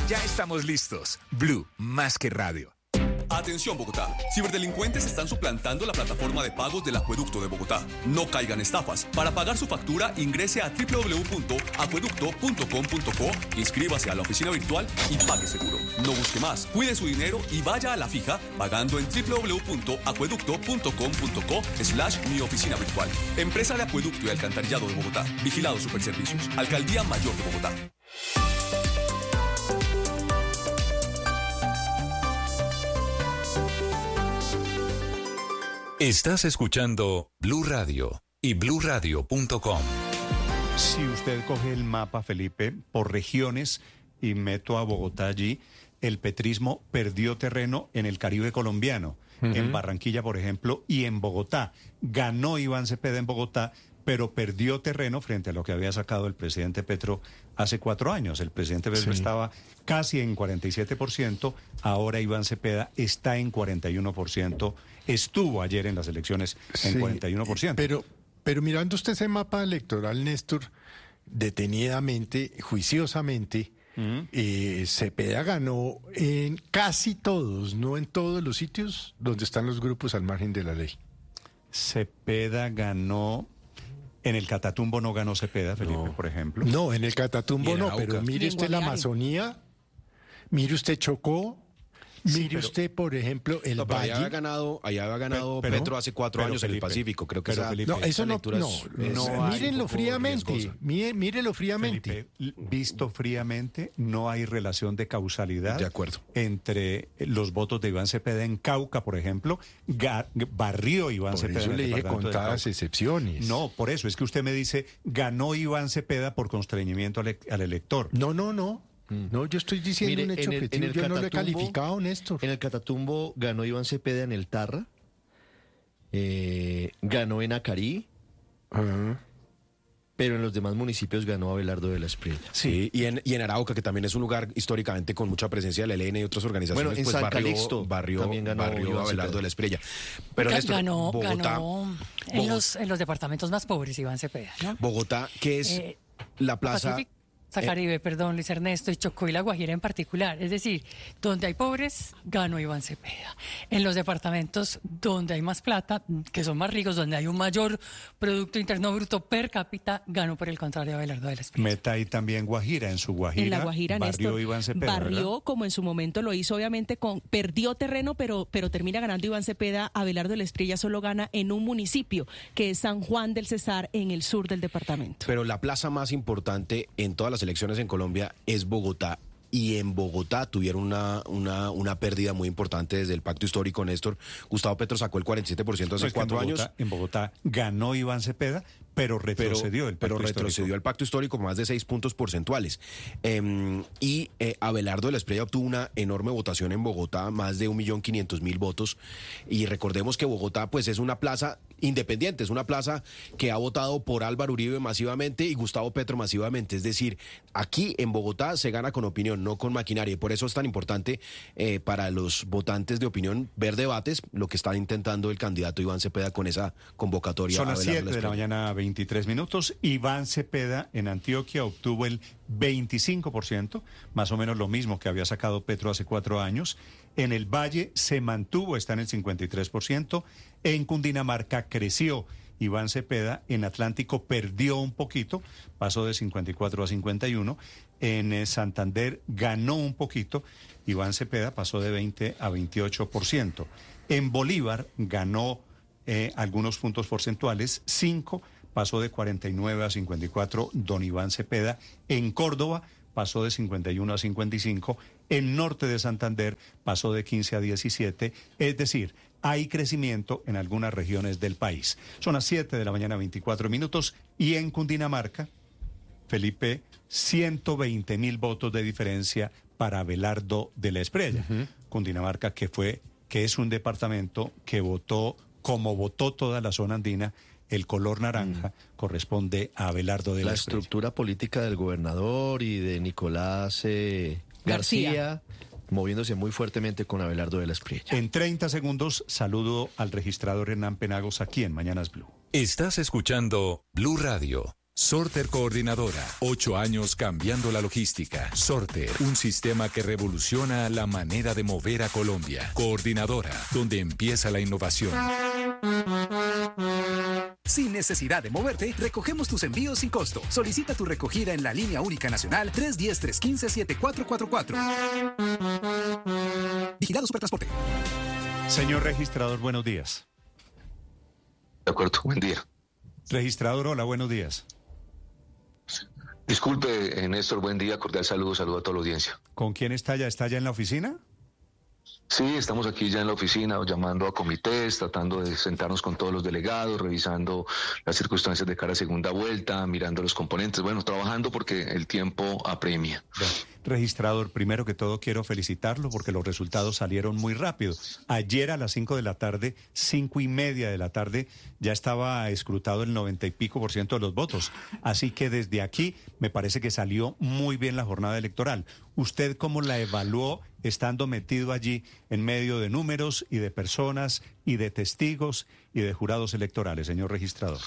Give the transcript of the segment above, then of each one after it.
Ya estamos listos. Blue, más que radio. Atención Bogotá, ciberdelincuentes están suplantando la plataforma de pagos del Acueducto de Bogotá. No caigan estafas. Para pagar su factura, ingrese a www.acueducto.com.co, inscríbase a la oficina virtual y pague seguro. No busque más, cuide su dinero y vaya a la fija pagando en www.acueducto.com.co/mi oficina virtual. Empresa de Acueducto y Alcantarillado de Bogotá. Vigilado Superservicios. Alcaldía Mayor de Bogotá. Estás escuchando Blue Radio y bluradio.com. Si usted coge el mapa, Felipe, por regiones y meto a Bogotá allí, el petrismo perdió terreno en el Caribe colombiano, en Barranquilla, por ejemplo, y en Bogotá. Ganó Iván Cepeda en Bogotá, pero perdió terreno frente a lo que había sacado el presidente Petro hace 4 años. El presidente Petro estaba casi en 47%, ahora Iván Cepeda está en 41%, estuvo ayer en las elecciones en 41%. Pero mirando usted ese mapa electoral, Néstor, detenidamente, juiciosamente, Cepeda ganó en casi todos, no en todos los sitios donde están los grupos al margen de la ley. Cepeda ganó... En el Catatumbo no ganó Cepeda, Felipe, por ejemplo. No, en el Catatumbo no, pero mire usted la Amazonía, mire usted Chocó, mire usted, por ejemplo, el Valle. Allá había ganado Petro hace 4 años, Felipe, en el Pacífico, creo que Felipe, no, eso no, mírenlo fríamente, mírelo fríamente. Felipe, visto fríamente, no hay relación de causalidad de acuerdo entre los votos de Iván Cepeda en Cauca, por ejemplo, barrió Iván Cepeda. Por eso le dije contadas excepciones. No, por eso, es que usted me dice, ganó Iván Cepeda por constreñimiento al elector. No, yo estoy diciendo un hecho objetivo, yo no lo he calificado, Néstor. En el Catatumbo ganó Iván Cepeda en el Tarra, ganó en Acarí, pero en los demás municipios ganó Abelardo de la Espriella. Sí, y en Arauca, que también es un lugar históricamente con mucha presencia del ELN y otras organizaciones, bueno, en pues San Calixto también ganó Abelardo de la Espriella. Pero Néstor, ganó en Bogotá, los departamentos más pobres Iván Cepeda, ¿no? Bogotá, que es la plaza... Caribe, perdón, Luis Ernesto, y Chocó y La Guajira en particular. Es decir, donde hay pobres, ganó Iván Cepeda. En los departamentos donde hay más plata, que son más ricos, donde hay un mayor Producto Interno Bruto per cápita, ganó por el contrario Abelardo de la Espriella. Meta ahí también Guajira, en su Guajira. En la Guajira, barrió Néstor, Iván Cepeda, barrió, ¿verdad? como en su momento lo hizo, obviamente, perdió terreno, pero termina ganando Iván Cepeda. Abelardo de la Espriella solo gana en un municipio, que es San Juan del Cesar, en el sur del departamento. Pero la plaza más importante en todas las elecciones en Colombia es Bogotá, y en Bogotá tuvieron una pérdida muy importante desde el pacto histórico, Néstor. Gustavo Petro sacó el 47% hace 4 años. En Bogotá ganó Iván Cepeda, pero retrocedió el pacto histórico más de 6 puntos porcentuales. Y Abelardo de la Espriella obtuvo una enorme votación en Bogotá, más de 1.500.000 votos. Y recordemos que Bogotá pues es una plaza independiente, es una plaza que ha votado por Álvaro Uribe masivamente y Gustavo Petro masivamente. Es decir, aquí en Bogotá se gana con opinión, no con maquinaria. Y por eso es tan importante para los votantes de opinión ver debates, lo que está intentando el candidato Iván Cepeda con esa convocatoria. Son las 7 de la mañana, 23 minutos. Iván Cepeda en Antioquia obtuvo el 25%, más o menos lo mismo que había sacado Petro hace 4 años. En el Valle se mantuvo, está en el 53%. En Cundinamarca creció Iván Cepeda. En Atlántico perdió un poquito, pasó de 54 a 51. En Santander ganó un poquito. Iván Cepeda pasó de 20 a 28%. En Bolívar ganó algunos puntos porcentuales, 5, pasó de 49 a 54 don Iván Cepeda. En Córdoba pasó de 51 a 55. En Norte de Santander pasó de 15 a 17. Es decir, hay crecimiento en algunas regiones del país. Son las 7 de la mañana, 24 minutos. Y en Cundinamarca, Felipe, 120.000 votos de diferencia para Abelardo de la Espriella. Cundinamarca, que es un departamento que votó, como votó toda la zona andina, el color naranja corresponde a Abelardo de la Espriella. La estructura política del gobernador y de Nicolás García, moviéndose muy fuertemente con Abelardo de la Espriella. En 30 segundos, saludo al registrador Hernán Penagos aquí en Mañanas Blue. Estás escuchando Blue Radio. Sorter Coordinadora, 8 años cambiando la logística. Sorter, un sistema que revoluciona la manera de mover a Colombia. Coordinadora, donde empieza la innovación. Sin necesidad de moverte, recogemos tus envíos sin costo. Solicita tu recogida en la línea única nacional 310-315-7444. Vigilado Supertransporte. Señor registrador, buenos días. De acuerdo, buen día. Registrador, hola, buenos días. Disculpe, Néstor, buen día, cordial saludo a toda la audiencia. ¿Con quién está ya? ¿Está ya en la oficina? Sí, estamos aquí ya en la oficina, llamando a comités, tratando de sentarnos con todos los delegados, revisando las circunstancias de cara a segunda vuelta, mirando los componentes, bueno, trabajando porque el tiempo apremia. Registrador, primero que todo quiero felicitarlo porque los resultados salieron muy rápido. Ayer a las 5 de la tarde, 5:30 de la tarde, ya estaba escrutado el 90 y pico % de los votos. Así que desde aquí me parece que salió muy bien la jornada electoral. ¿Usted cómo la evaluó estando metido allí en medio de números y de personas y de testigos y de jurados electorales, señor registrador?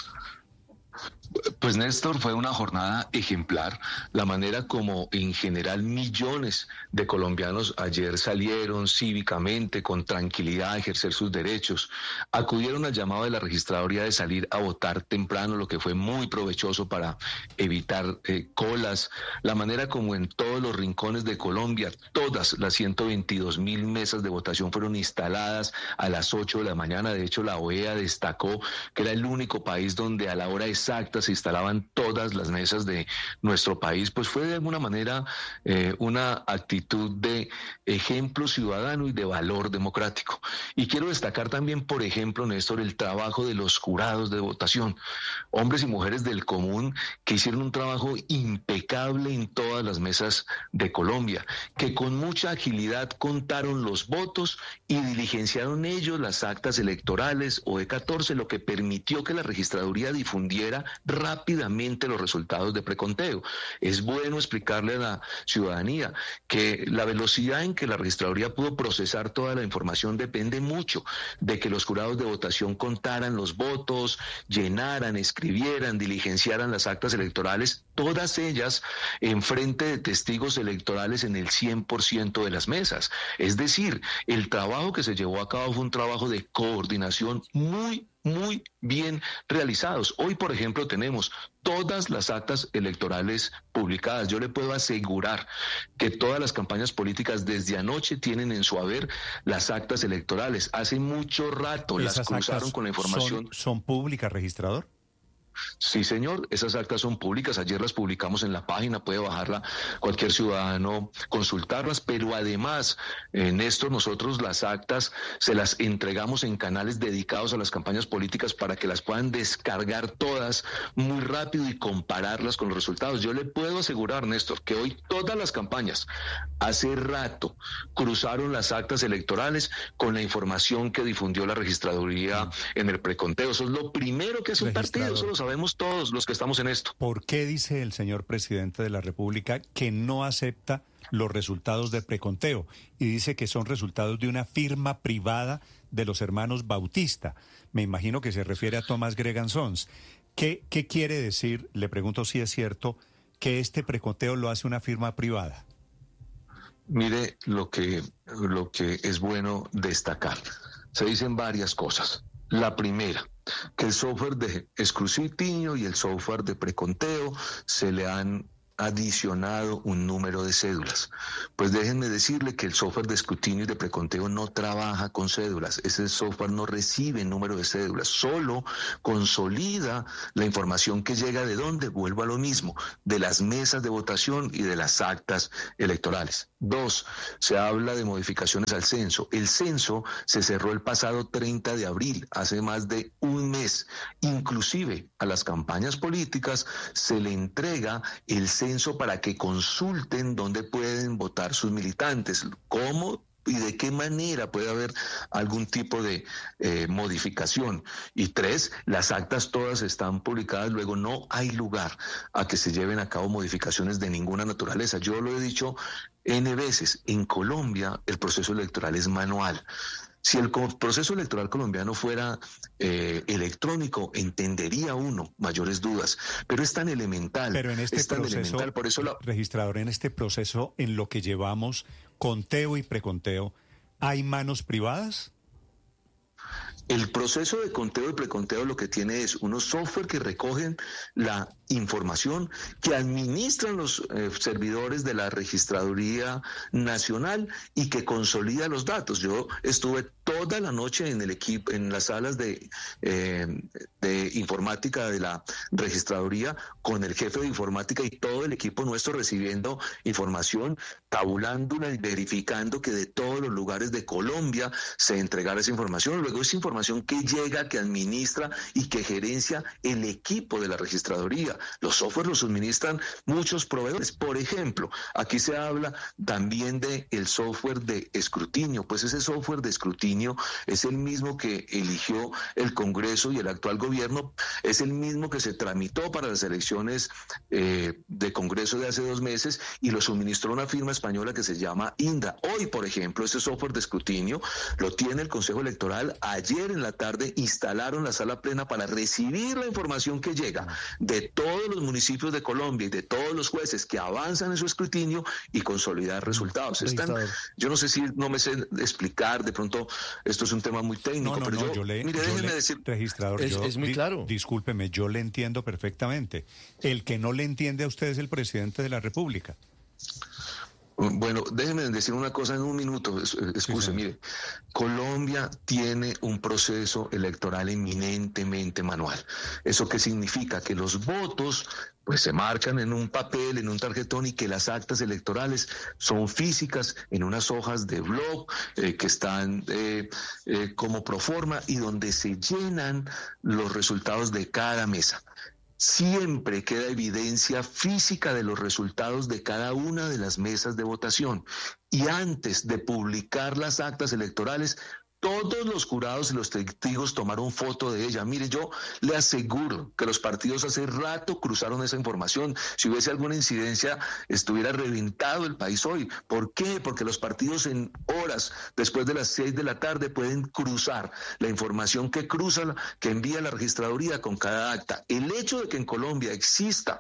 Pues Néstor, fue una jornada ejemplar, la manera como en general millones de colombianos ayer salieron cívicamente, con tranquilidad a ejercer sus derechos, acudieron al llamado de la registraduría de salir a votar temprano, lo que fue muy provechoso para evitar colas, la manera como en todos los rincones de Colombia, todas las 122.000 mesas de votación fueron instaladas a las 8 de la mañana, de hecho la OEA destacó que era el único país donde a la hora exacta se instalaban todas las mesas de nuestro país, pues fue de alguna manera una actitud de ejemplo ciudadano y de valor democrático. Y quiero destacar también, por ejemplo, Néstor, el trabajo de los jurados de votación, hombres y mujeres del común que hicieron un trabajo impecable en todas las mesas de Colombia, que con mucha agilidad contaron los votos y diligenciaron ellos las actas electorales o E14, lo que permitió que la registraduría difundiera rápidamente los resultados de preconteo. Es bueno explicarle a la ciudadanía que la velocidad en que la registraduría pudo procesar toda la información depende mucho de que los jurados de votación contaran los votos, llenaran, escribieran, diligenciaran las actas electorales, todas ellas en frente de testigos electorales en el 100% de las mesas. Es decir, el trabajo que se llevó a cabo fue un trabajo de coordinación muy bien realizados. Hoy, por ejemplo, tenemos todas las actas electorales publicadas. Yo le puedo asegurar que todas las campañas políticas desde anoche tienen en su haber las actas electorales. Hace mucho rato las cruzaron con la información. ¿Son públicas, registrador? Sí, señor, esas actas son públicas, ayer las publicamos en la página, puede bajarla cualquier ciudadano, consultarlas, pero además, Néstor, nosotros las actas se las entregamos en canales dedicados a las campañas políticas para que las puedan descargar todas muy rápido y compararlas con los resultados. Yo le puedo asegurar, Néstor, que hoy todas las campañas, hace rato, cruzaron las actas electorales con la información que difundió la registraduría en el preconteo. Eso es lo primero que hace un partido, eso lo sabemos todos los que estamos en esto. ¿Por qué dice el señor presidente de la República que no acepta los resultados de preconteo y dice que son resultados de una firma privada de los hermanos Bautista? Me imagino que se refiere a Thomas Gregan Sons. ¿Qué quiere decir, le pregunto si es cierto, que este preconteo lo hace una firma privada? Mire, lo que es bueno destacar. Se dicen varias cosas. La primera, que el software de escrutinio y el software de preconteo se le han adicionado un número de cédulas. Pues déjenme decirle que el software de escrutinio y de preconteo no trabaja con cédulas. Ese software no recibe número de cédulas, solo consolida la información que llega de dónde, vuelvo a lo mismo, de las mesas de votación y de las actas electorales. 2, se habla de modificaciones al censo. El censo se cerró el pasado 30 de abril, hace más de un mes. Inclusive a las campañas políticas se le entrega el censo para que consulten dónde pueden votar sus militantes, cómo y de qué manera puede haber algún tipo de modificación. Y 3, las actas todas están publicadas, luego no hay lugar a que se lleven a cabo modificaciones de ninguna naturaleza. Yo lo he dicho N veces, en Colombia el proceso electoral es manual. Si el proceso electoral colombiano fuera electrónico, entendería uno mayores dudas, pero es tan elemental. Pero en este proceso, por eso registrador, en este proceso, en lo que llevamos conteo y preconteo, ¿hay manos privadas? El proceso de conteo y preconteo lo que tiene es unos software que recogen la información que administran los servidores de la Registraduría Nacional y que consolida los datos. Yo estuve toda la noche en el equipo, en las salas de informática de la Registraduría con el jefe de informática y todo el equipo nuestro recibiendo información, tabulándola y verificando que de todos los lugares de Colombia se entregara esa información. Luego esa información que llega, que administra y que gerencia el equipo de la Registraduría. Los software los suministran muchos proveedores. Por ejemplo, aquí se habla también de el software de escrutinio. Pues ese software de escrutinio es el mismo que eligió el Congreso y el actual gobierno. Es el mismo que se tramitó para las elecciones de Congreso de hace 2 meses y lo suministró una firma española que se llama Indra. Hoy, por ejemplo, ese software de escrutinio lo tiene el Consejo Electoral. Ayer en la tarde instalaron la sala plena para recibir la información que llega de todos los municipios de Colombia y de todos los jueces que avanzan en su escrutinio y consolidar resultados. Yo no sé si no me sé explicar, de pronto esto es un tema muy técnico, déjeme decir... Registrador, es muy claro. Discúlpeme, yo le entiendo perfectamente. El que no le entiende a usted es el presidente de la República. Bueno, déjenme decir una cosa en un minuto, excuse, mire, Colombia tiene un proceso electoral eminentemente manual. ¿Eso qué significa? Que los votos pues se marcan en un papel, en un tarjetón, y que las actas electorales son físicas en unas hojas de blog que están como proforma y donde se llenan los resultados de cada mesa. Siempre queda evidencia física de los resultados de cada una de las mesas de votación. Y antes de publicar las actas electorales, todos los jurados y los testigos tomaron foto de ella. Mire, yo le aseguro que los partidos hace rato cruzaron esa información. Si hubiese alguna incidencia, estuviera reventado el país hoy. ¿Por qué? Porque los partidos en horas después de las 6 de la tarde pueden cruzar la información que envía la Registraduría con cada acta. El hecho de que en Colombia exista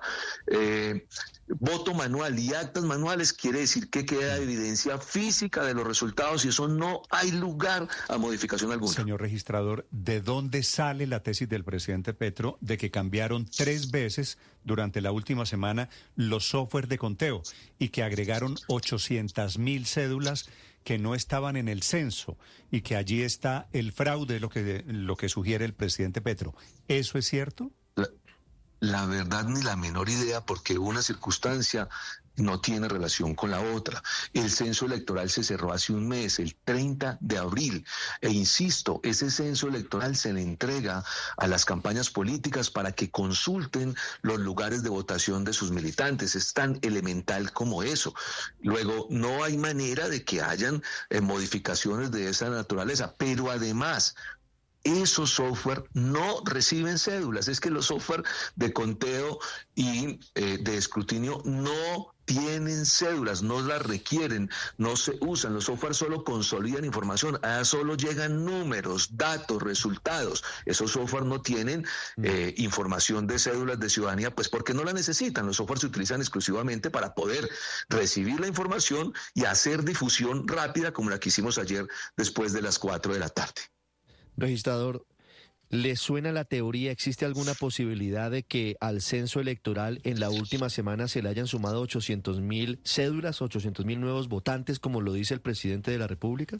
voto manual y actas manuales quiere decir que queda evidencia física de los resultados y eso no hay lugar a modificación alguna. Señor registrador, ¿de dónde sale la tesis del presidente Petro de que cambiaron 3 veces durante la última semana los software de conteo y que agregaron 800.000 cédulas que no estaban en el censo y que allí está el fraude, lo que sugiere el presidente Petro? ¿Eso es cierto? La verdad, ni la menor idea, porque una circunstancia no tiene relación con la otra. El censo electoral se cerró hace un mes, el 30 de abril. E insisto, ese censo electoral se le entrega a las campañas políticas para que consulten los lugares de votación de sus militantes. Es tan elemental como eso. Luego, no hay manera de que hayan modificaciones de esa naturaleza, pero además... esos software no reciben cédulas. Es que los software de conteo y de escrutinio no tienen cédulas, no las requieren, no se usan. Los software solo consolidan información, solo llegan números, datos, resultados. Esos software no tienen información de cédulas de ciudadanía, pues porque no la necesitan. Los software se utilizan exclusivamente para poder recibir la información y hacer difusión rápida como la que hicimos ayer después de las 4 de la tarde. Registrador, ¿le suena la teoría? ¿Existe alguna posibilidad de que al censo electoral en la última semana se le hayan sumado 800.000 cédulas, 800.000 nuevos votantes, como lo dice el presidente de la República?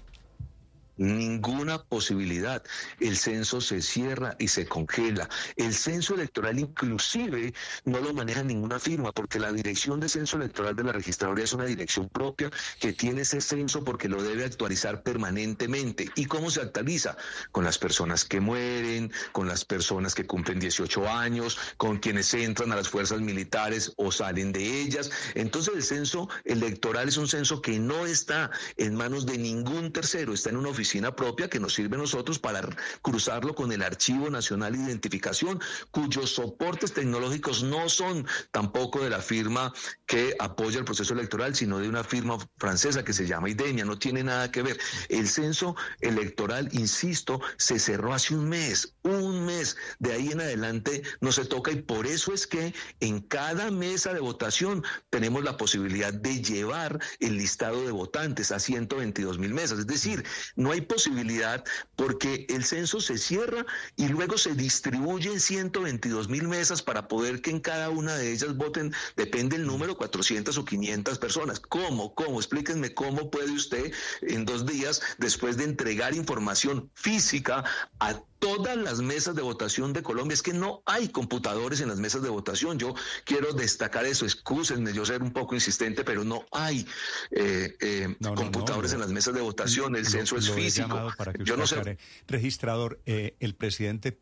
Ninguna posibilidad. El censo se cierra y se congela. El censo electoral inclusive no lo maneja ninguna firma, porque la dirección de censo electoral de la Registraduría es una dirección propia que tiene ese censo porque lo debe actualizar permanentemente. ¿Y cómo se actualiza? Con las personas que mueren, con las personas que cumplen 18 años, con quienes entran a las fuerzas militares o salen de ellas. Entonces el censo electoral es un censo que no está en manos de ningún tercero, está en una oficina oficina propia que nos sirve a nosotros para cruzarlo con el Archivo Nacional de Identificación, cuyos soportes tecnológicos no son tampoco de la firma que apoya el proceso electoral, sino de una firma francesa que se llama IDEMIA, no tiene nada que ver. El censo electoral, insisto, se cerró hace un mes, de ahí en adelante no se toca, y por eso es que en cada mesa de votación tenemos la posibilidad de llevar el listado de votantes a 122.000 mesas, es decir, no hay posibilidad porque el censo se cierra y luego se distribuye en 122.000 mesas para poder que en cada una de ellas voten, depende el número, 400 o 500 personas. ¿Cómo? Explíquenme cómo puede usted en 2 días, después de entregar información física a todas las mesas de votación de Colombia? Es que no hay computadores en las mesas de votación. Yo quiero destacar eso, excúsenme yo ser un poco insistente, pero no hay computadores en las mesas de votación, el censo es físico. Yo no sé. Registrador, el presidente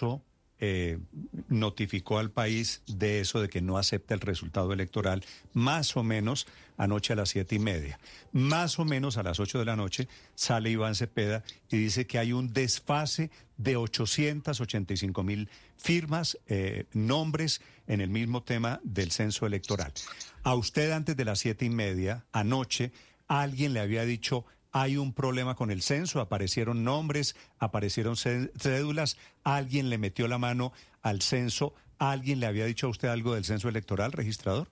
notificó al país de eso, de que no acepta el resultado electoral, más o menos anoche a las 7:30. Más o menos a las 8 de la noche sale Iván Cepeda y dice que hay un desfase de 885.000 firmas, nombres en el mismo tema del censo electoral. A usted antes de las 7:30, anoche, alguien le había dicho: hay un problema con el censo, aparecieron nombres, aparecieron cédulas, alguien le metió la mano al censo, ¿alguien le había dicho a usted algo del censo electoral, registrador?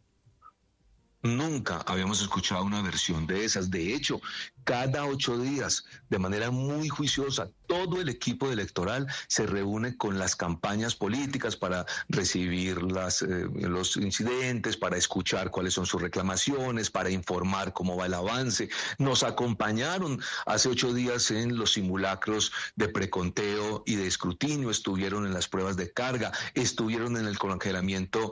Nunca habíamos escuchado una versión de esas. De hecho, cada 8 días, de manera muy juiciosa, todo el equipo electoral se reúne con las campañas políticas para recibir los incidentes, para escuchar cuáles son sus reclamaciones, para informar cómo va el avance. Nos acompañaron hace 8 días en los simulacros de preconteo y de escrutinio, estuvieron en las pruebas de carga, estuvieron en el congelamiento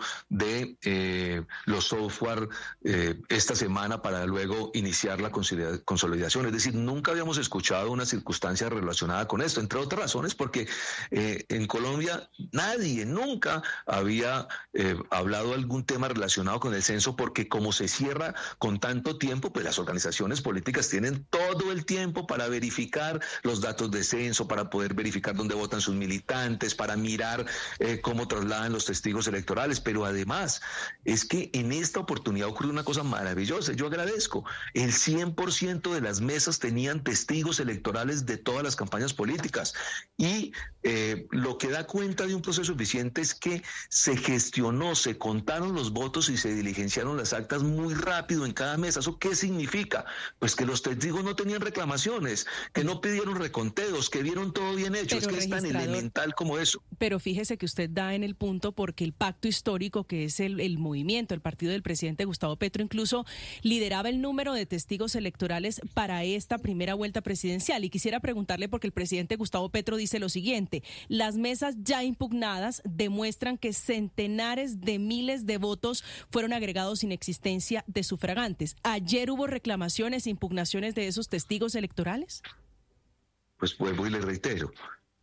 de los software esta semana para luego iniciar la consolidación. Es decir, nunca habíamos escuchado una circunstancia relacionada con esto, entre otras razones porque en Colombia nadie nunca había hablado algún tema relacionado con el censo, porque como se cierra con tanto tiempo, pues las organizaciones políticas tienen todo el tiempo para verificar los datos de censo, para poder verificar dónde votan sus militantes, para mirar cómo trasladan los testigos electorales. Pero además es que en esta oportunidad ocurrió una cosa maravillosa. Yo agradezco, el 100% de las mesas tenían testigos electorales de todas las campañas políticas, y lo que da cuenta de un proceso eficiente es que se gestionó, se contaron los votos y se diligenciaron las actas muy rápido en cada mesa. ¿Eso qué significa? Pues que los testigos no tenían reclamaciones, que no pidieron reconteos, que vieron todo bien hecho. Pero, es que es tan elemental como eso. Pero fíjese que usted da en el punto, porque el pacto histórico, que es el movimiento, el partido del presidente Gustavo Petro, incluso lideraba el número de testigos electorales para esta primera vuelta presidencial. Y quisiera preguntarle, porque el presidente Gustavo Petro dice lo siguiente: las mesas ya impugnadas demuestran que centenares de miles de votos fueron agregados sin existencia de sufragantes. ¿Ayer hubo reclamaciones, impugnaciones de esos testigos electorales? Pues vuelvo y le reitero,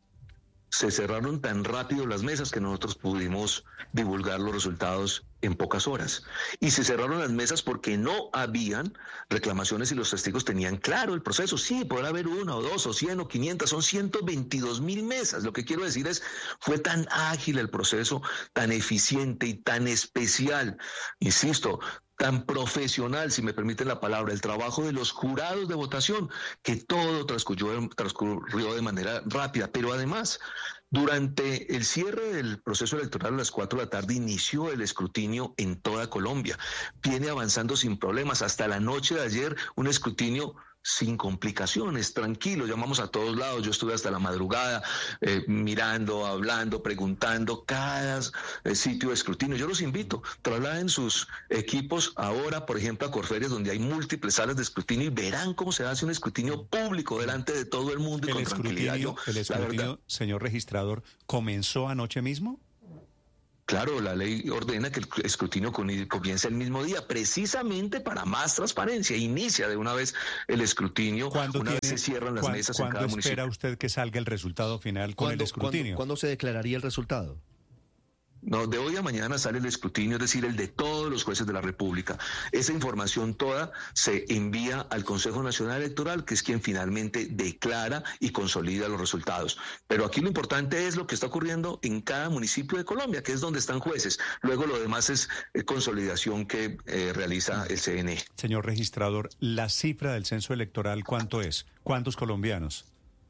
se cerraron tan rápido las mesas que nosotros pudimos divulgar los resultados en pocas horas. Y se cerraron las mesas porque no habían reclamaciones y los testigos tenían claro el proceso. Sí, podrá haber 1 o 2 o 100 o 500, son 122.000 mesas. Lo que quiero decir es, fue tan ágil el proceso, tan eficiente y tan especial, insisto, tan profesional, si me permiten la palabra, el trabajo de los jurados de votación, que todo transcurrió de manera rápida. Pero además, durante el cierre del proceso electoral a las 4 de la tarde inició el escrutinio en toda Colombia. Viene avanzando sin problemas. Hasta la noche de ayer, un escrutinio sin complicaciones, tranquilo, llamamos a todos lados. Yo estuve hasta la madrugada mirando, hablando, preguntando cada sitio de escrutinio. Yo los invito, trasladen sus equipos ahora, por ejemplo, a Corferias, donde hay múltiples salas de escrutinio, y verán cómo se hace un escrutinio público delante de todo el mundo y con tranquilidad. ¿El escrutinio, señor registrador, comenzó anoche mismo? Claro, la ley ordena que el escrutinio comience el mismo día, precisamente para más transparencia. Inicia de una vez el escrutinio, una vez se cierran las mesas en cada municipio. ¿Cuándo espera usted que salga el resultado final con el escrutinio? ¿Cuándo se declararía el resultado? No, de hoy a mañana sale el escrutinio, es decir, el de todos los jueces de la República. Esa información toda se envía al Consejo Nacional Electoral, que es quien finalmente declara y consolida los resultados. Pero aquí lo importante es lo que está ocurriendo en cada municipio de Colombia, que es donde están jueces. Luego lo demás es consolidación que realiza el CNE. Señor registrador, la cifra del censo electoral, ¿cuánto es? ¿Cuántos colombianos?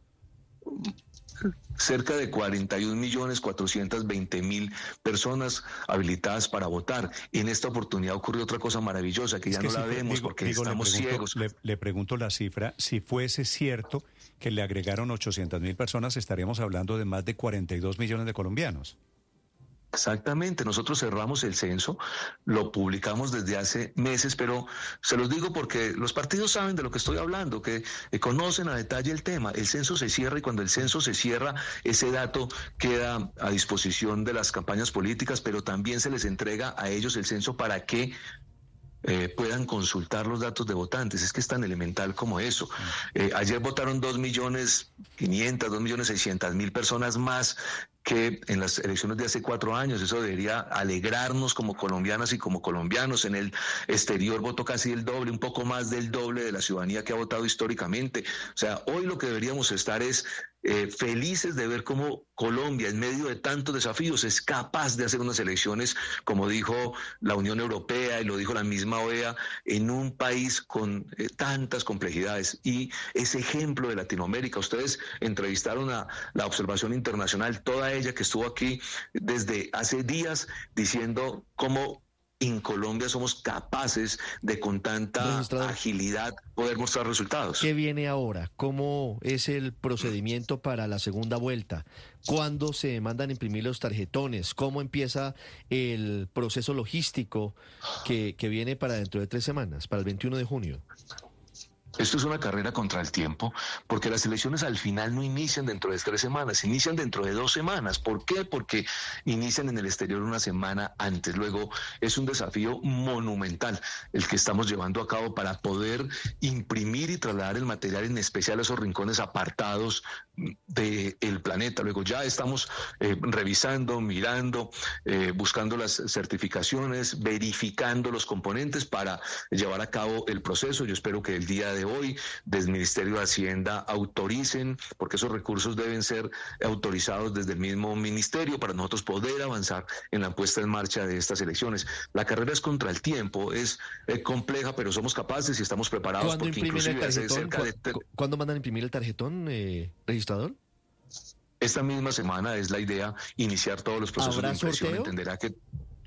Cerca de 41.420.000 personas habilitadas para votar. En esta oportunidad ocurrió otra cosa maravillosa que ya no la vemos porque estamos ciegos. Le pregunto la cifra. Si fuese cierto que le agregaron 800.000 personas, estaríamos hablando de más de 42 millones de colombianos. Exactamente, nosotros cerramos el censo, lo publicamos desde hace meses, pero se los digo porque los partidos saben de lo que estoy hablando, que conocen a detalle el tema. El censo se cierra y cuando el censo se cierra, ese dato queda a disposición de las campañas políticas, pero también se les entrega a ellos el censo para que puedan consultar los datos de votantes. Es que es tan elemental como eso. Ayer votaron 2.500.000, 2.600.000 personas más que en las elecciones de hace 4 años. Eso debería alegrarnos como colombianas y como colombianos. En el exterior votó casi el doble, un poco más del doble de la ciudadanía que ha votado históricamente. O sea, hoy lo que deberíamos estar es felices de ver cómo Colombia, en medio de tantos desafíos, es capaz de hacer unas elecciones, como dijo la Unión Europea y lo dijo la misma OEA, en un país con tantas complejidades. Y ese ejemplo de Latinoamérica, ustedes entrevistaron a la Observación Internacional, toda ella que estuvo aquí desde hace días diciendo cómo en Colombia somos capaces de con tanta agilidad poder mostrar resultados. ¿Qué viene ahora? ¿Cómo es el procedimiento para la segunda vuelta? ¿Cuándo se mandan a imprimir los tarjetones? ¿Cómo empieza el proceso logístico que viene para dentro de 3 semanas, para el 21 de junio? Esto es una carrera contra el tiempo, porque las elecciones al final no inician dentro de 3 semanas, inician dentro de 2 semanas. ¿Por qué? Porque inician en el exterior una semana antes. Luego es un desafío monumental el que estamos llevando a cabo para poder imprimir y trasladar el material, en especial a esos rincones apartados del planeta. Luego ya estamos revisando, mirando, buscando las certificaciones, verificando los componentes para llevar a cabo el proceso. Yo espero que el día de hoy desde el Ministerio de Hacienda autoricen, porque esos recursos deben ser autorizados desde el mismo ministerio para nosotros poder avanzar en la puesta en marcha de estas elecciones. La carrera es contra el tiempo, es compleja, pero somos capaces y estamos preparados. ¿Cuándo imprimen el tarjetón? ¿Cuándo mandan a imprimir el tarjetón, registrador? Esta misma semana es la idea, iniciar todos los procesos de impresión. ¿Sorteo? Entenderá que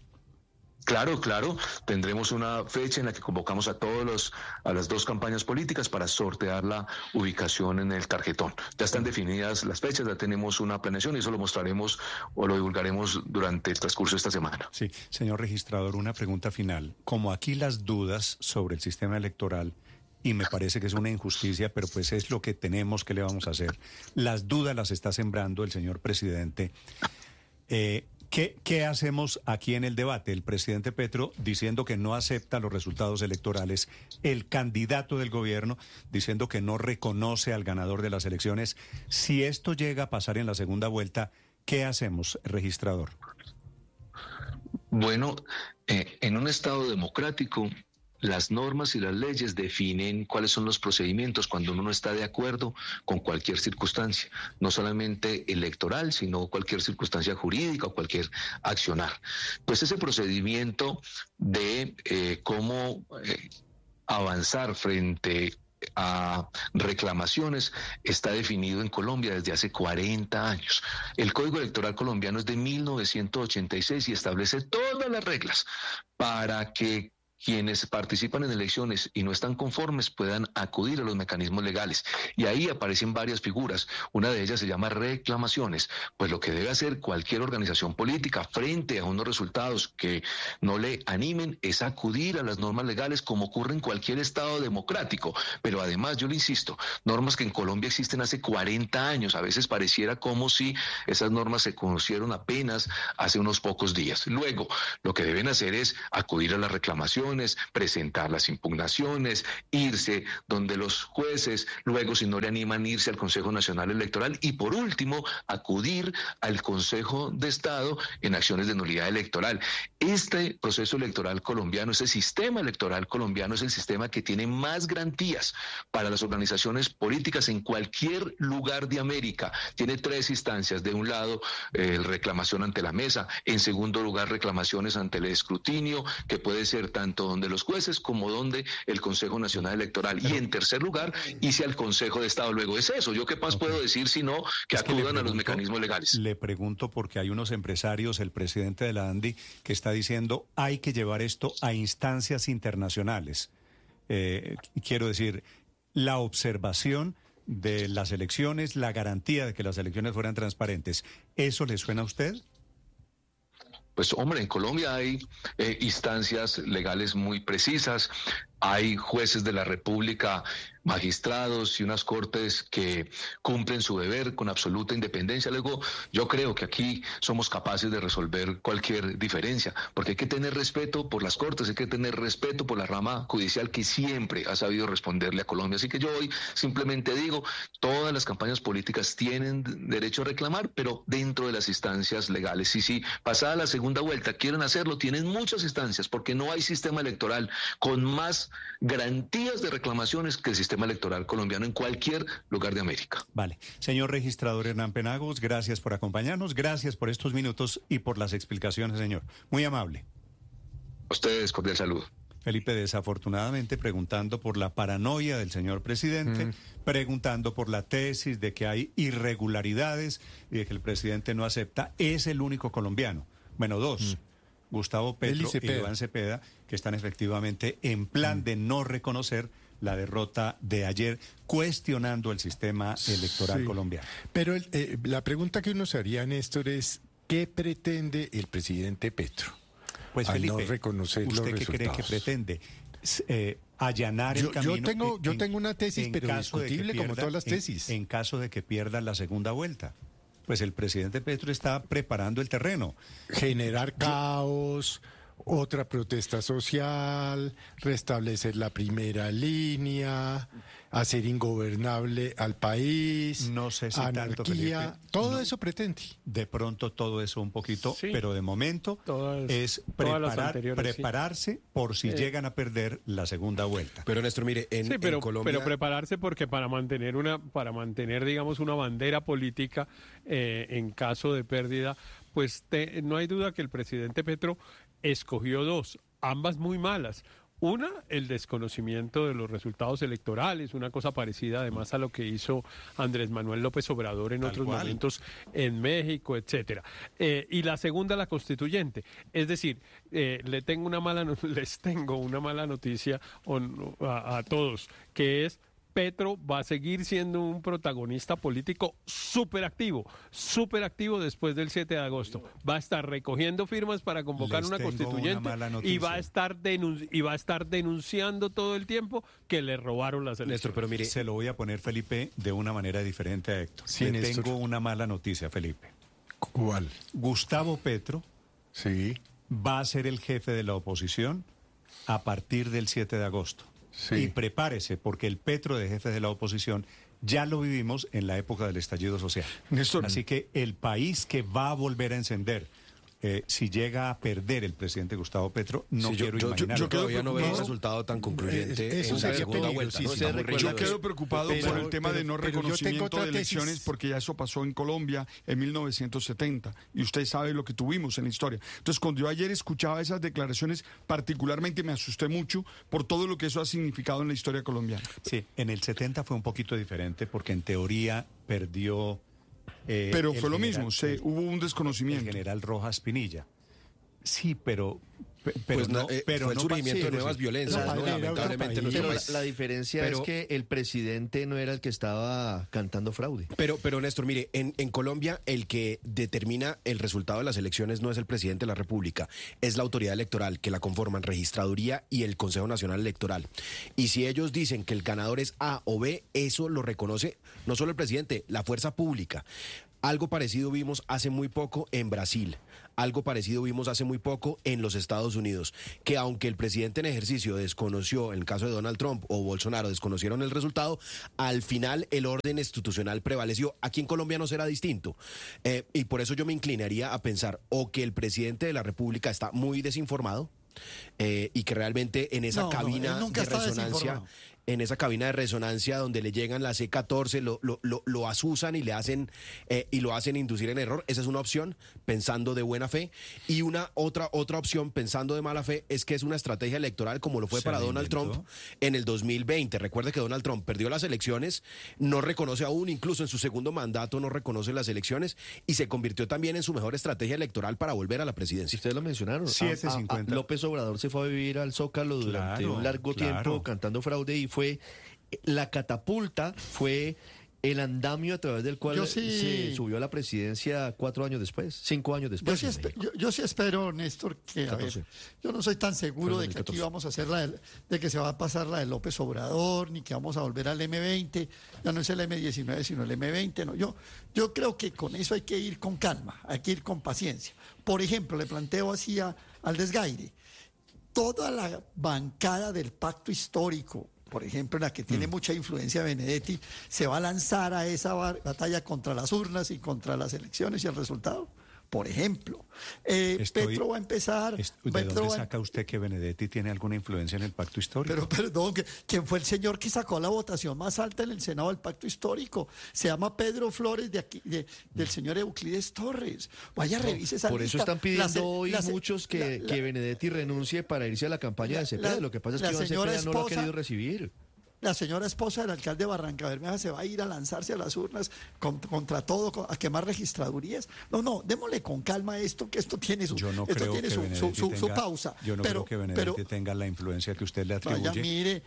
Claro, tendremos una fecha en la que convocamos a las 2 campañas políticas para sortear la ubicación en el tarjetón. Ya están definidas las fechas, ya tenemos una planeación y eso lo mostraremos o lo divulgaremos durante el transcurso de esta semana. Sí, señor registrador, una pregunta final. Como aquí las dudas sobre el sistema electoral, y me parece que es una injusticia, pero pues es lo que tenemos, ¿qué le vamos a hacer? Las dudas las está sembrando el señor presidente. ¿Qué hacemos aquí en el debate? El presidente Petro diciendo que no acepta los resultados electorales, el candidato del gobierno diciendo que no reconoce al ganador de las elecciones. Si esto llega a pasar en la segunda vuelta, ¿qué hacemos, registrador? Bueno, en un Estado democrático, las normas y las leyes definen cuáles son los procedimientos cuando uno no está de acuerdo con cualquier circunstancia, no solamente electoral, sino cualquier circunstancia jurídica o cualquier accionar. Pues ese procedimiento de cómo avanzar frente a reclamaciones está definido en Colombia desde hace 40 años. El Código Electoral colombiano es de 1986 y establece todas las reglas para que quienes participan en elecciones y no están conformes puedan acudir a los mecanismos legales. Y ahí aparecen varias figuras. Una de ellas se llama reclamaciones. Pues lo que debe hacer cualquier organización política frente a unos resultados que no le animen es acudir a las normas legales como ocurre en cualquier Estado democrático. Pero además, yo le insisto, normas que en Colombia existen hace 40 años. A veces pareciera como si esas normas se conocieron apenas hace unos pocos días. Luego, lo que deben hacer es acudir a las reclamaciones, reclamaciones, presentar las impugnaciones, irse donde los jueces, luego si no le animan irse al Consejo Nacional Electoral y por último acudir al Consejo de Estado en acciones de nulidad electoral. Este proceso electoral colombiano, ese sistema electoral colombiano es el sistema que tiene más garantías para las organizaciones políticas en cualquier lugar de América. Tiene 3 instancias. De un lado, reclamación ante la mesa. En segundo lugar, reclamaciones ante el escrutinio, que puede ser tanto donde los jueces como donde el Consejo Nacional Electoral. Y en tercer lugar, irse al Consejo de Estado. Luego es eso. ¿Yo qué más puedo decir sino que acudan a los mecanismos legales? Le pregunto porque hay unos empresarios, el presidente de la ANDI, que está diciendo hay que llevar esto a instancias internacionales. Quiero decir, la observación de las elecciones, la garantía de que las elecciones fueran transparentes. ¿Eso le suena a usted? Pues hombre, en Colombia hay instancias legales muy precisas, hay jueces de la República, magistrados y unas cortes que cumplen su deber con absoluta independencia. Luego, yo creo que aquí somos capaces de resolver cualquier diferencia, porque hay que tener respeto por las cortes, hay que tener respeto por la rama judicial que siempre ha sabido responderle a Colombia. Así que yo hoy simplemente digo, todas las campañas políticas tienen derecho a reclamar, pero dentro de las instancias legales. Y si pasada la segunda vuelta quieren hacerlo, tienen muchas instancias, porque no hay sistema electoral con más garantías de reclamaciones que el sistema electoral colombiano en cualquier lugar de América. Vale. Señor registrador Hernán Penagos, gracias por acompañarnos, gracias por estos minutos y por las explicaciones, señor. Muy amable. A ustedes, cordial saludo. Felipe, desafortunadamente preguntando por la paranoia del señor presidente, preguntando por la tesis de que hay irregularidades y de que el presidente no acepta, es el único colombiano. Bueno, 2. Gustavo Petro y Iván Cepeda, que están efectivamente en plan de no reconocer la derrota de ayer, cuestionando el sistema electoral colombiano. Pero la pregunta que uno se haría, Néstor, es ¿qué pretende el presidente Petro? Pues al Felipe, no reconocer ¿usted los qué cree que resultados? pretende? Allanar el camino. Yo tengo una tesis, pero discutible como todas las tesis. En caso de que pierdan la segunda vuelta. Pues el presidente Petro está preparando el terreno. Generar caos, otra protesta social, restablecer la primera línea, hacer ingobernable al país, no sé si anarquía, tanto, Felipe, todo eso pretende. De pronto todo eso un poquito, sí, pero de momento es prepararse por si llegan a perder la segunda vuelta. Pero Néstor, mire, en Colombia... Pero prepararse porque para mantener digamos una bandera política en caso de pérdida, pues no hay duda que el presidente Petro escogió 2, ambas muy malas. Una, el desconocimiento de los resultados electorales, una cosa parecida además a lo que hizo Andrés Manuel López Obrador en otros momentos en México, etcétera. Y la segunda, la constituyente. Es decir, les tengo una mala noticia a todos, que es Petro va a seguir siendo un protagonista político súper activo después del 7 de agosto. Va a estar recogiendo firmas para convocar una constituyente y va a estar denunciando todo el tiempo que le robaron las elecciones. Néstor, pero mire, se lo voy a poner, Felipe, de una manera diferente a Héctor. Sí, tengo una mala noticia, Felipe. ¿Cuál? Gustavo Petro va a ser el jefe de la oposición a partir del 7 de agosto. Sí. Y prepárese, porque el Petro de jefe de la oposición ya lo vivimos en la época del estallido social. Néstor. Así que el país que va a volver a encender, si llega a perder el presidente Gustavo Petro, no quiero imaginar. Yo todavía no veo un resultado tan concluyente en la segunda vuelta. Yo quedo preocupado por el tema de no reconocimiento de elecciones, porque ya eso pasó en Colombia en 1970, y usted sabe lo que tuvimos en la historia. Entonces, cuando yo ayer escuchaba esas declaraciones, particularmente me asusté mucho por todo lo que eso ha significado en la historia colombiana. Sí, en el 70 fue un poquito diferente, porque en teoría perdió... pero fue lo mismo, hubo un desconocimiento. El general Rojas Pinilla. Sí, pero fue el surgimiento de nuevas violencias, ¿no? Lamentablemente en nuestro país. La diferencia es que el presidente no era el que estaba cantando fraude. Pero Néstor, mire, en Colombia el que determina el resultado de las elecciones no es el presidente de la República, es la autoridad electoral, que la conforman Registraduría y el Consejo Nacional Electoral. Y si ellos dicen que el ganador es A o B, eso lo reconoce no solo el presidente, la fuerza pública. Algo parecido vimos hace muy poco en Brasil. Algo parecido vimos hace muy poco en los Estados Unidos, que aunque el presidente en ejercicio desconoció, en el caso de Donald Trump o Bolsonaro, desconocieron el resultado, al final el orden institucional prevaleció. Aquí en Colombia no será distinto. Y por eso yo me inclinaría a pensar o que el presidente de la República está muy desinformado, y que realmente en esa cabina de resonancia... En esa cabina de resonancia donde le llegan las C-14, lo asusan y le hacen y lo hacen inducir en error. Esa es una opción, pensando de buena fe. Y otra opción, pensando de mala fe, es que es una estrategia electoral como lo fue para Donald Trump en el 2020. Recuerde que Donald Trump perdió las elecciones, no reconoce aún, incluso en su segundo mandato no reconoce las elecciones y se convirtió también en su mejor estrategia electoral para volver a la presidencia. Ustedes lo mencionaron. 7:50. López Obrador se fue a vivir al Zócalo durante un largo tiempo cantando fraude y fue la catapulta, fue el andamio a través del cual se subió a la presidencia 5 años después. Yo sí espero, Néstor, que a ver, yo no soy tan seguro de que aquí vamos a hacer de que se va a pasar la de López Obrador, ni que vamos a volver al M20, ya no es el M19 sino el M20, no. Yo creo que con eso hay que ir con calma, hay que ir con paciencia. Por ejemplo, le planteo así al desgaire, toda la bancada del pacto histórico, por ejemplo, en la que tiene mucha influencia Benedetti, se va a lanzar a esa batalla contra las urnas y contra las elecciones y el resultado. Por ejemplo, Petro va a empezar... ¿De dónde saca usted que Benedetti tiene alguna influencia en el pacto histórico? Pero perdón, ¿quién fue el señor que sacó la votación más alta en el Senado del pacto histórico? Se llama Pedro Flores, del señor Euclides Torres. Vaya, revise esa Por lista. Eso están pidiendo hoy muchos que Benedetti renuncie para irse a la campaña de Cepeda. Lo que pasa es que Iván Cepeda no lo ha querido recibir. La señora esposa del alcalde de Barranca Bermeja se va a ir a lanzarse a las urnas contra todo, a quemar registradurías. No, démosle con calma esto, que esto tiene su pausa. Yo no creo que Benedetti tenga la influencia que usted le atribuye.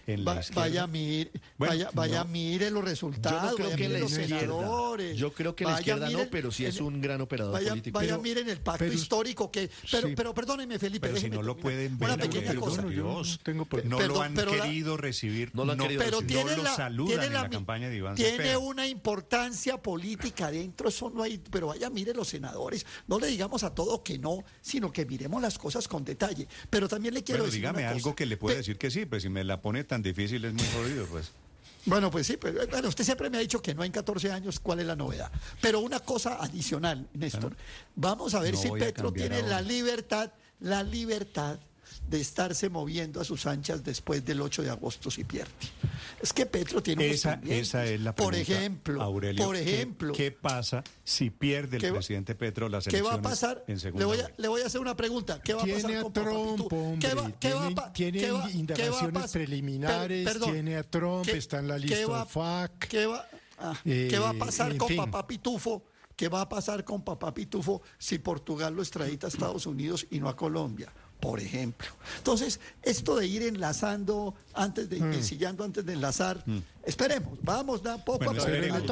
Vaya, mire los resultados. Yo no creo que los senadores. Yo creo que la izquierda no, pero sí es un gran operador político. Miren el pacto histórico pero perdóneme, Felipe. Pero si no lo pueden ver, no lo han querido recibir. Pero tiene la campaña de Iván Cepeda. Tiene una importancia política dentro, eso no hay, pero vaya, mire los senadores, no le digamos a todo que no, sino que miremos las cosas con detalle. Pero también le quiero decir dígame algo que le puede decir que sí, pues si me la pone tan difícil es muy jodido, pues. Bueno, pues sí, bueno, usted siempre me ha dicho que no en 14 años cuál es la novedad. Pero una cosa adicional, Néstor, vamos a ver si Petro tiene la libertad de estarse moviendo a sus anchas después del 8 de agosto si pierde. Es que Petro tiene esa es la pregunta, Aurelio, por ejemplo, ¿qué pasa si pierde el presidente Petro las elecciones? ¿Qué va a pasar? Le voy a hacer una pregunta. ¿Qué va a pasar con Trump? Tiene indagaciones preliminares, tiene a Trump, está en la lista FAC. ¿Qué va a pasar con Papá Pitufo? ¿Qué va a pasar con Papá Pitufo si Portugal lo extradita a Estados Unidos y no a Colombia? Por ejemplo. Entonces, esto de ir enlazando ensillando antes de enlazar, esperemos, vamos poco a poco.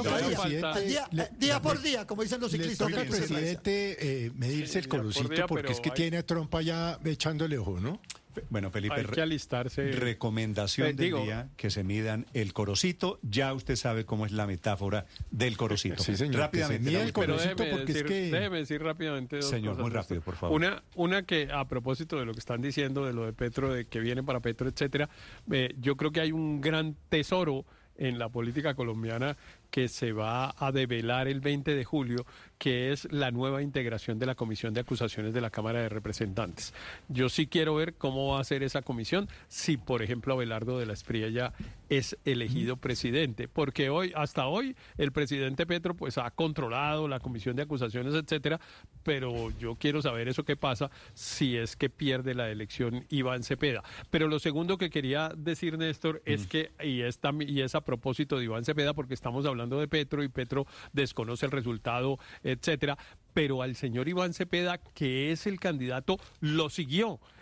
Día por día, como dicen los ciclistas. Le toca al presidente medirse el colorcito porque es que tiene a Trump allá echándole ojo, ¿no? Bueno, Felipe, hay que alistarse. Recomendación del día, que se midan el corocito. Ya usted sabe cómo es la metáfora del corocito. Sí, señor. Rápidamente. Se mide el corocito porque déjeme decir rápidamente dos Señor, cosas. Muy rápido, por favor. Una que, a propósito de lo que están diciendo, de lo de Petro, de que viene para Petro, etcétera, yo creo que hay un gran tesoro en la política colombiana que se va a develar el 20 de julio, que es la nueva integración de la Comisión de Acusaciones de la Cámara de Representantes. Yo sí quiero ver cómo va a ser esa comisión, si por ejemplo Abelardo de la Espriella es elegido presidente, porque hasta hoy el presidente Petro pues ha controlado la Comisión de Acusaciones, etcétera, pero yo quiero saber eso qué pasa si es que pierde la elección Iván Cepeda. Pero lo segundo que quería decir, Néstor, es que, y es a propósito de Iván Cepeda, porque estamos hablando de Petro y Petro desconoce el resultado, etcétera, pero al señor Iván Cepeda, que es el candidato, lo siguió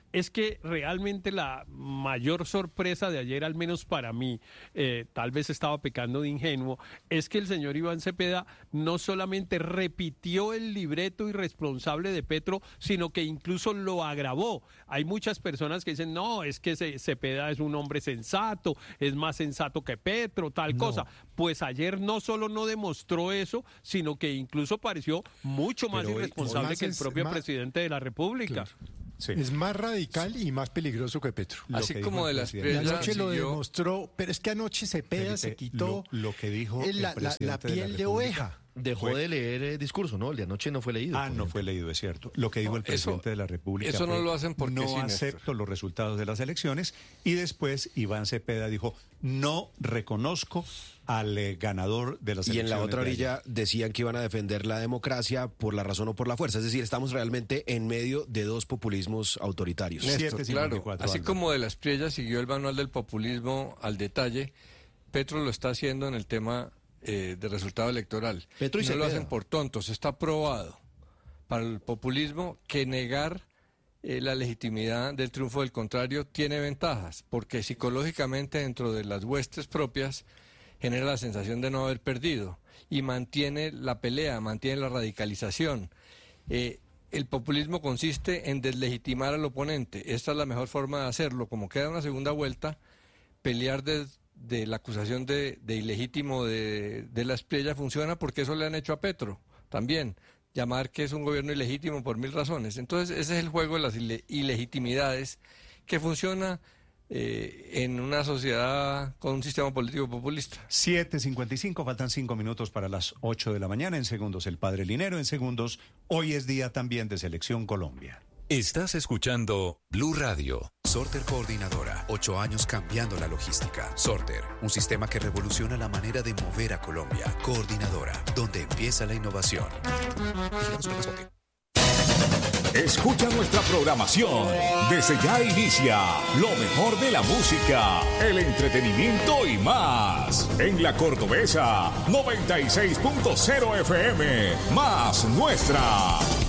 es que realmente la mayor sorpresa de ayer, al menos para mí, tal vez estaba pecando de ingenuo, es que el señor Iván Cepeda no solamente repitió el libreto irresponsable de Petro, sino que incluso lo agravó. Hay muchas personas que dicen, no, es que Cepeda es un hombre sensato, es más sensato que Petro, tal cosa. Pues ayer no solo no demostró eso, sino que incluso pareció mucho más irresponsable que el propio presidente de la República. Claro. Sí. Es más radical y más peligroso que Petro. Así como de las estrellas. Anoche lo demostró, pero es que anoche Cepeda se quitó lo que dijo la piel de oveja. Dejó de leer discurso, ¿no? El de anoche no fue leído. No fue leído, es cierto. Lo que dijo el presidente de la República. Eso no lo hacen porque no acepto los resultados de las elecciones. Y después Iván Cepeda dijo, no reconozco al ganador de las elecciones. Y en la otra orilla decían que iban a defender la democracia por la razón o por la fuerza. Es decir, estamos realmente en medio de dos populismos autoritarios. Néstor, claro, así como de la estrella siguió el manual del populismo al detalle, Petro lo está haciendo en el tema de resultado electoral. Petro y no lo hacen por tontos. Está probado para el populismo que negar la legitimidad del triunfo del contrario tiene ventajas, porque psicológicamente dentro de las huestes propias genera la sensación de no haber perdido y mantiene la pelea, mantiene la radicalización. El populismo consiste en deslegitimar al oponente. Esta es la mejor forma de hacerlo. Como queda una segunda vuelta, pelear de la acusación de ilegítimo de la estrella funciona, porque eso le han hecho a Petro también, llamar que es un gobierno ilegítimo por 1000 razones. Entonces ese es el juego de las ilegitimidades que funciona en una sociedad con un sistema político populista. 7:55, faltan 5 minutos para las 8 de la mañana. En segundos el Padre Linero, en segundos hoy es día también de Selección Colombia. Estás escuchando Blue Radio. Sorter Coordinadora, 8 años cambiando la logística. Sorter, un sistema que revoluciona la manera de mover a Colombia. Coordinadora, donde empieza la innovación. Escucha nuestra programación. Desde ya inicia lo mejor de la música, el entretenimiento y más. En La Cordobesa, 96.0 FM, más nuestra.